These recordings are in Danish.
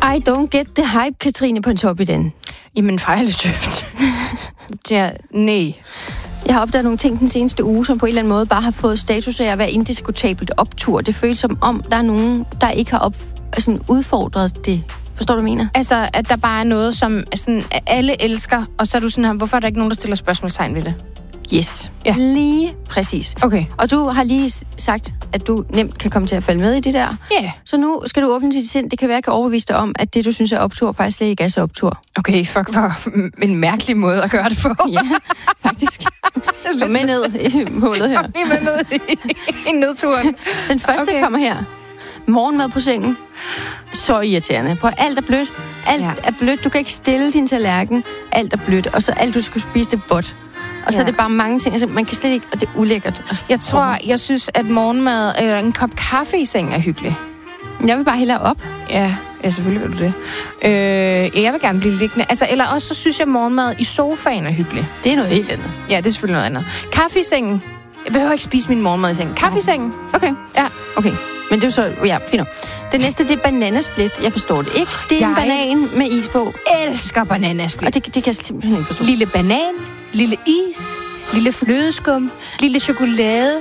I don't get the hype, Katrine Pontoppidan. Jamen, fejletøft. Nej. Jeg har opdaget nogle ting den seneste uge, som på en eller anden måde bare har fået status af at være indiskutabelt optur. Det føles som om, der er nogen, der ikke har udfordret det. Forstår du, mener? Altså, at der bare er noget, som sådan, alle elsker, og så er du sådan her, hvorfor er der ikke nogen, der stiller spørgsmålstegn ved det? Yes. Ja. Lige præcis. Okay. Og du har lige sagt, at du nemt kan komme til at falde med i det der. Ja. Yeah. Så nu skal du åbne dit sind. Det kan være, at jeg kan overbevise dig om, at det, du synes er optur, faktisk slet ikke er så optur. Okay, fuck, hvor en mærkelig måde at gøre det på. Ja, faktisk. Kom med ned i målet her. Kom med ned i nedturen. Den første kommer her. Morgenmad på sengen. Så irriterende. På alt er blødt. Alt er blødt. Du kan ikke stille din tallerken. Alt er blødt. Og så alt, du skal spise, det er vådt. Og så er det bare mange ting, altså man kan slet ikke, og det er ulækkert. Jeg synes, at morgenmad eller en kop kaffe i seng er hyggelig. Jeg vil bare hellere op. Ja, selvfølgelig vil du det. Jeg vil gerne blive liggende. Altså, eller også så synes jeg, at morgenmad i sofaen er hyggelig. Det er noget helt andet. Ja, det er selvfølgelig noget andet. Kaffe i sengen. Jeg behøver ikke spise min morgenmad i sengen. Kaffe i sengen. Okay. Ja, okay. Men det er så, ja, fint. Det næste, det er bananasplit. Jeg forstår det ikke. Det er en banan med is på. Elsker bananasplit. Og det kan jeg simpelthen ikke forstå. Lille banan, lille is, lille flødeskum, lille chokolade.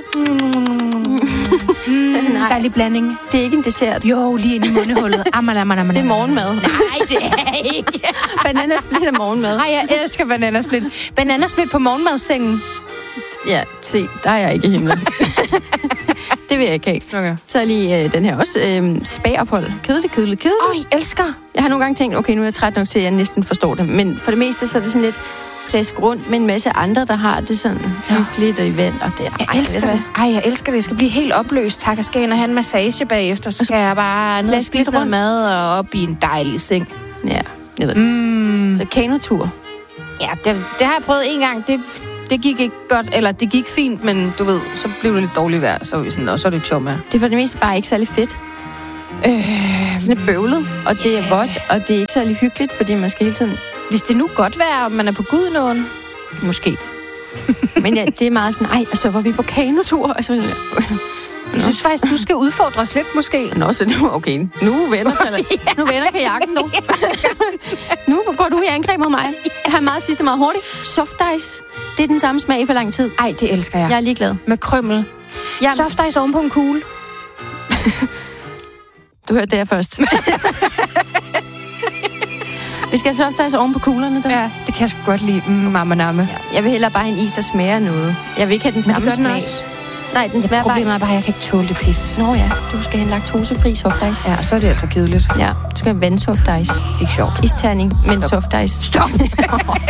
Dejlig blanding. Det er ikke en dessert. Jo, lige ind i mundehullet. Det er morgenmad. Nej, det er ikke. Bananasplit er morgenmad. Nej, jeg elsker bananasplit. Bananasplit på morgenmadsengen. Ja, se, der er jeg ikke i himlen. Det vil jeg ikke have. Okay. Så lige den her også. Spagophold. Kedeligt. Jeg elsker. Jeg har nogle gange tænkt, okay, nu er jeg træt nok til, at jeg næsten forstår det. Men for det meste, så er det sådan lidt plask rundt med en masse andre, der har det sådan hyggeligt og i vand. Og det jeg elsker det. Jeg elsker det. Jeg skal blive helt opløst. Tak, jeg skal ind og have en massage bagefter. Så skal jeg bare ned og spise noget mad og op i en dejlig seng. Ja, jeg ved det. Så kanotur. Ja, det har jeg prøvet en gang. Det gik ikke godt, eller det gik fint, men du ved, så blev det lidt dårligt vejr, så sådan, og så er det ikke sjovt med. Det er for det meste bare ikke særlig fedt. Sådan er bøvlet, og det er vådt, og det er ikke særlig hyggeligt, fordi man skal hele tiden... Hvis det nu godt vejr, og man er på Gudenåen. Måske. Men ja, det er meget sådan, og så var vi på kanotur, og så... Jeg synes faktisk, du skal udfordres lidt, måske. Nå, så nu, okay. Nu vender kajakken, du. Nu går du i angreb mod mig. Jeg har meget hurtigt. Soft ice. Det er den samme smag for lang tid. Ej, det elsker jeg. Jeg er ligeglad. Med krymmel. Jamen. Soft ice oven på en kugle. Du hørte det her først. Vi skal have soft ice oven på kuglerne, der. Ja, det kan jeg sgu godt lide. Namme. Ja, jeg vil hellere bare have en is, der smager noget. Jeg vil ikke have den samme smag. Nej, den smager bare... Problemet er bare, at jeg kan ikke tåle det pis. Nå ja, du skal have en laktosefri soft ice. Ja, så er det altså kedeligt. Ja, du skal have vandsoft ice. Ikke sjovt. Isterning, men soft ice. Stop!